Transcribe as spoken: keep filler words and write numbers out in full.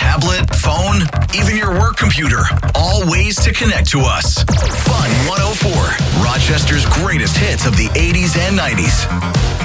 tablet, phone, even your work computer. All ways to connect to us. Fun one oh four, Rochester's greatest hits of the eighties and nineties.